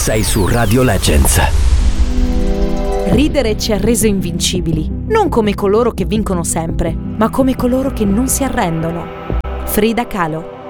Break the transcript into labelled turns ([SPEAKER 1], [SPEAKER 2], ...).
[SPEAKER 1] Sei su Radio Legends.
[SPEAKER 2] Ridere ci ha reso invincibili, non come coloro che vincono sempre, ma come coloro che non si arrendono. Frida Kahlo.